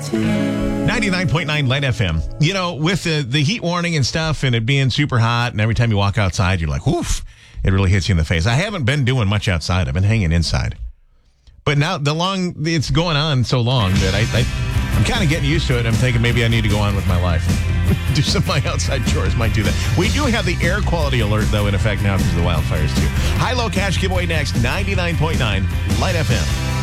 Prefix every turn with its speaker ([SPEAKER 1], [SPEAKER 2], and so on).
[SPEAKER 1] 99.9 Light FM. You know, with the heat warning and stuff and it being super hot and every time you walk outside, you're like, woof, it really hits you in the face. I haven't been doing much outside. I've been hanging inside. But now it's going on so long that I'm kind of getting used to it. I'm thinking maybe I need to go on with my life. Do some of my outside chores. Might do that. We do have the air quality alert, though, in effect now because of the wildfires, too. High-low cash giveaway next. 99.9 Light FM.